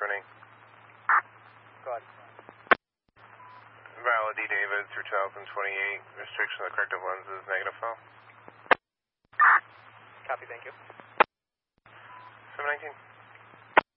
running. Go ahead. Valid D. David through 2028. Restriction on the corrective lenses, negative fill. Copy, thank you. 719.